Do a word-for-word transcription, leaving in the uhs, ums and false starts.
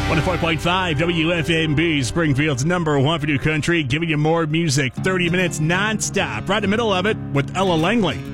one oh four point five W F M B, Springfield's number one for new country, giving you more music, thirty minutes nonstop, right in the middle of it with Ella Langley.